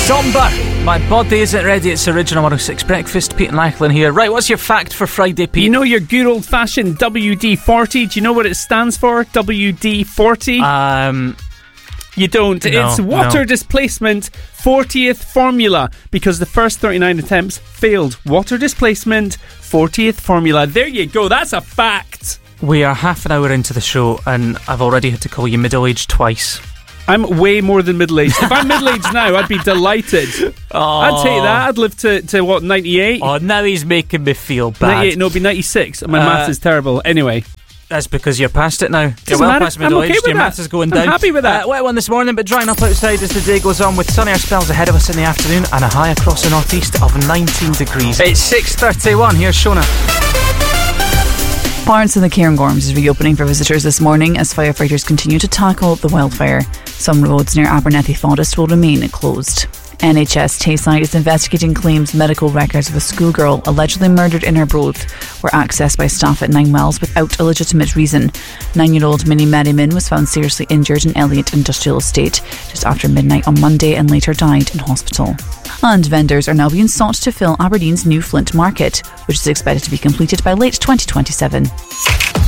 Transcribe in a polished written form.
Somber. My body isn't ready. It's Original 106 Breakfast. Pete and Lachlan here. Right, what's your fact for Friday, Pete? You know your good old-fashioned WD-40? Do you know what it stands for? WD-40? You don't. No, It's water displacement 40th formula, because the first 39 attempts failed. Water displacement 40th formula. There you go. That's a fact. We are half an hour into the show and I've already had to call you middle-aged twice. I'm way more than middle-aged. If I'm middle-aged now, I'd be delighted. I'd take that. I'd live to what, 98? Oh, now he's making me feel bad. 98, no, it'd be 96. My maths is terrible. Anyway. That's because you're past it now. You're Doesn't well matter. past middle-aged. I'm okay with Your that. maths is going down. I'm happy with that. Wet one this morning, but drying up outside as the day goes on, with sunnier spells ahead of us in the afternoon and a high across the northeast of 19 degrees. It's 6:31. Here's Shona. Parts of the Cairngorms is reopening for visitors this morning as firefighters continue to tackle the wildfire. Some roads near Abernethy Forest will remain closed. NHS Tayside is investigating claims medical records of a schoolgirl allegedly murdered in Arbroath were accessed by staff at Nine Wells without a legitimate reason. 9-year-old Minnie Merriman was found seriously injured in Elliott Industrial Estate just after midnight on Monday and later died in hospital. And vendors are now being sought to fill Aberdeen's new Flint Market, which is expected to be completed by late 2027.